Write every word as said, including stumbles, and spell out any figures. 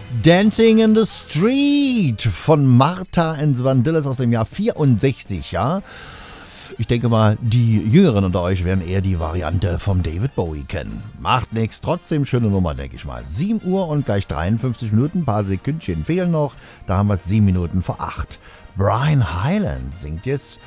Dancing in the Street von Martha and Vandellas aus dem Jahr vierundsechzig, ja. Ich denke mal, die Jüngeren unter euch werden eher die Variante vom David Bowie kennen. Macht nichts, trotzdem schöne Nummer, denke ich mal. sieben Uhr und gleich dreiundfünfzig Minuten, ein paar Sekündchen fehlen noch. Da haben wir es sieben Minuten vor acht. Brian Hyland singt jetzt